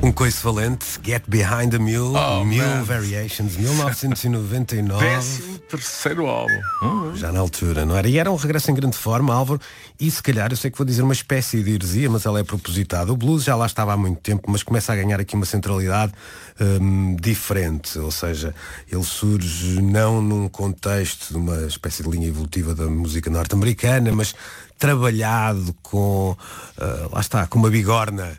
Um coice valente, Get Behind the Mule, Mule Variations, 1999. 13º álbum. Já na altura, não era? E era um regresso em grande forma, Álvaro, e se calhar, eu sei que vou dizer uma espécie de heresia, mas ela é propositada. O blues já lá estava há muito tempo, mas começa a ganhar aqui uma centralidade diferente, ou seja, ele surge não num contexto de uma espécie de linha evolutiva da música norte-americana, mas trabalhado com, lá está, com uma bigorna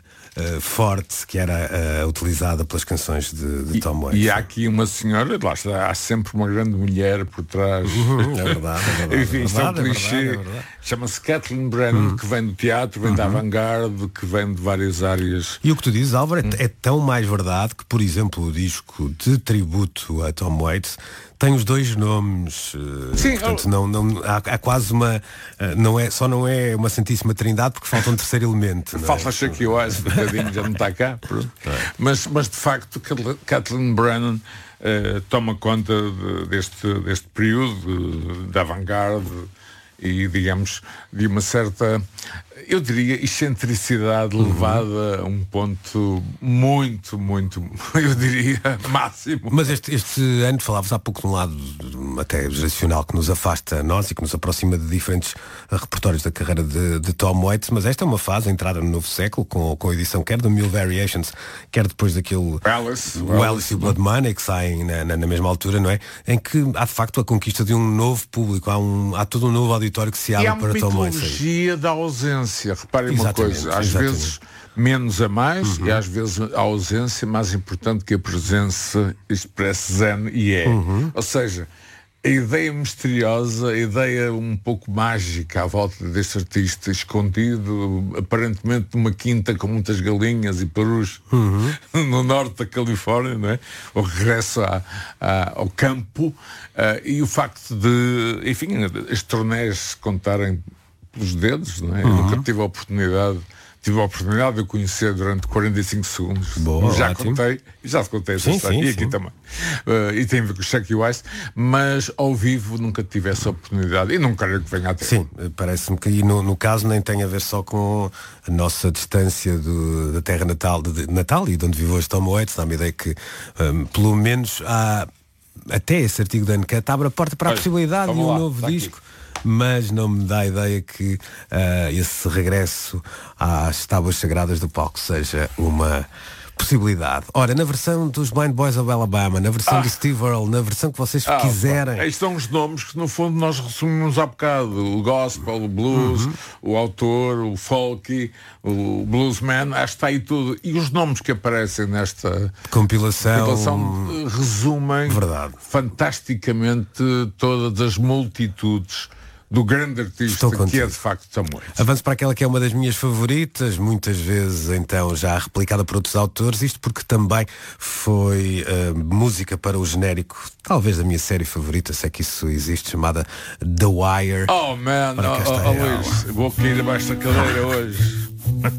forte que era utilizada pelas canções de Tom Waits. E há aqui uma senhora, lá está, há sempre uma grande mulher por trás. É verdade, é verdade. Enfim, isto é um clichê. Chama-se Kathleen Brennan, que vem do teatro, vem da avant-garde, que vem de várias áreas. E o que tu dizes, Álvaro, é tão mais verdade que, por exemplo, o disco de tributo a Tom Waits tem os dois nomes. Sim, portanto, há quase uma. Não é uma Santíssima Trindade, porque falta um terceiro elemento. Falta Chuck Wise, um bocadinho, já não está cá. Mas de facto, Kathleen Brennan toma conta deste período de avant-garde e, digamos, de uma certa, eu diria, excentricidade levada a um ponto muito, eu diria, máximo. Mas este ano, falavas há pouco de um lado até geracional que nos afasta a nós e que nos aproxima de diferentes repertórios da carreira de Tom Waits, mas esta é uma fase, a entrada no novo século, com a edição quer do Mule Variations, quer depois daquele o Alice e o Blood Money, que saem na mesma altura, não é? Em que há de facto a conquista de um novo público, há todo um novo auditório que se abre para Tom Waits. E há mitologia da ausência. Reparem uma coisa, às vezes menos a mais e às vezes a ausência mais importante que a presença expressa zen e é. Ou seja, a ideia misteriosa, a ideia um pouco mágica à volta deste artista escondido, aparentemente numa quinta com muitas galinhas e perus no norte da Califórnia, não é? O regresso ao campo e o facto de, enfim, as turnés contarem pelos dedos, não é? Eu nunca tive a oportunidade de o conhecer durante 45 segundos. Boa, já ótimo. te contei essa história. E aqui também. E tem a ver com o Chuck Wise, mas ao vivo nunca tive essa oportunidade e não quero que venha a ter. Sim, parece-me que aí no caso nem tem a ver só com a nossa distância da terra natal e de onde vive hoje Tom Waits. Dá-me a ideia que pelo menos há até esse artigo da Uncut abre a porta para a possibilidade de um novo disco. Aqui. Mas não me dá a ideia que esse regresso às tábuas sagradas do palco seja uma possibilidade. Ora, na versão dos Blind Boys of Alabama, na versão do Steve Earle, na versão que vocês quiserem. Aí estão os nomes que no fundo nós resumimos há bocado. O gospel, o blues, o autor, o folk, o bluesman, acho que está aí tudo. E os nomes que aparecem nesta compilação resumem fantasticamente todas as multitudes do grande artista que é de facto Tom Waits. Avanço para aquela que é uma das minhas favoritas, muitas vezes então já replicada por outros autores, isto porque também foi música para o genérico, talvez da minha série favorita, se é que isso existe, chamada The Wire. Oh man, Luís, vou cair abaixo da cadeira hoje.